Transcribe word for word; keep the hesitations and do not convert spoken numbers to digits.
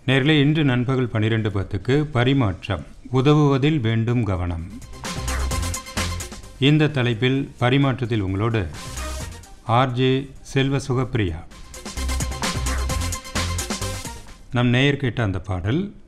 நேர்களே, இன்று நண்பகல் பன்னிரண்டு பத்துக்கு பரிமாற்றம் உதவுவதில் வேண்டும் கவனம். இந்த தலைப்பில் பரிமாற்றத்தில் உங்களோடு ஆர்ஜே செல்வ சுகப்பிரியா. நம் நேயர் கேட்ட அந்த பாடல்